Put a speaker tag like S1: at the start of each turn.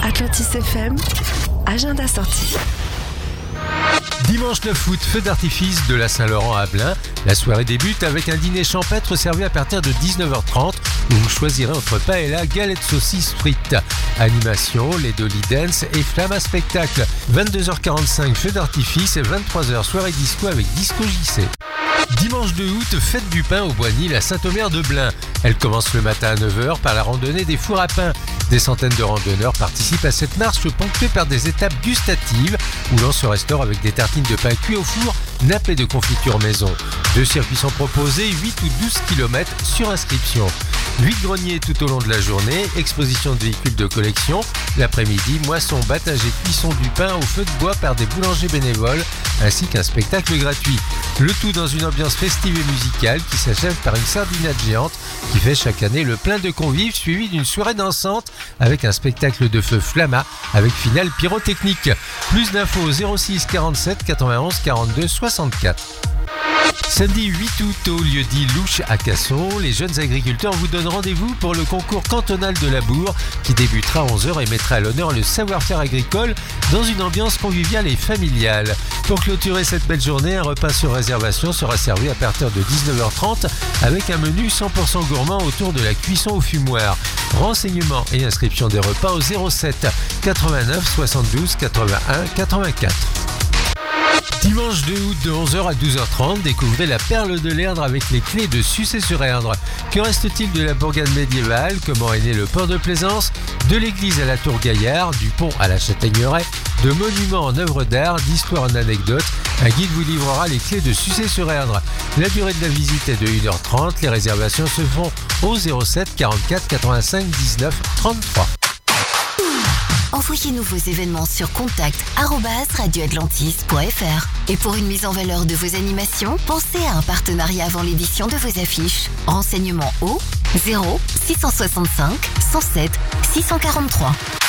S1: Atlantis FM, agenda sorti.
S2: Dimanche 9 août, feu d'artifice de la Saint-Laurent à Blain. La soirée débute avec un dîner champêtre servi à partir de 19h30 où vous choisirez entre paella, galettes saucisses frites. Animation, les Dolly Dance et flamme à spectacle. 22h45, feu d'artifice et 23h, soirée disco avec Disco JC. Dimanche 2 août, fête du pain au Boigny, la Saint-Omer de Blain. Elle commence le matin à 9h par la randonnée des fours à pain. Des centaines de randonneurs participent à cette marche ponctuée par des étapes gustatives où l'on se restaure avec des tartines de pain cuit au four, nappées de confiture maison. 2 circuits sont proposés, 8 ou 12 km sur inscription. 8 greniers tout au long de la journée, exposition de véhicules de collection. L'après-midi, moisson, battage et cuisson du pain au feu de bois par des boulangers bénévoles, ainsi qu'un spectacle gratuit. Le tout dans une ambiance festive et musicale qui s'achève par une sardinade géante qui fait chaque année le plein de convives suivi d'une soirée dansante avec un spectacle de feu flamma avec finale pyrotechnique. Plus d'infos au 06 47 91 42 64. Samedi 8 août au lieu-dit Louche à Casson, les jeunes agriculteurs vous donnent rendez-vous pour le concours cantonal de labour qui débutera à 11h et mettra à l'honneur le savoir-faire agricole dans une ambiance conviviale et familiale. Pour clôturer cette belle journée, un repas sur réservation sera servi à partir de 19h30 avec un menu 100% gourmand autour de la cuisson au fumoir. Renseignements et inscription des repas au 07 89 72 81 84. Dimanche 2 août de 11h à 12h30, découvrez la perle de l'Erdre avec les clés de Sucé-sur-Erdre. Que reste-t-il de la bourgade médiévale? Comment est né le port de plaisance? De l'église à la tour Gaillard, du pont à la Châtaigneraie, de monuments en œuvres d'art, d'histoire en anecdotes, un guide vous livrera les clés de Sucé-sur-Erdre. La durée de la visite est de 1h30, les réservations se font au 07 44 85 19 33.
S3: Envoyez-nous vos événements sur contact@radioatlantis.fr. Et pour une mise en valeur de vos animations, pensez à un partenariat avant l'édition de vos affiches. Renseignements au 0 665 107 643.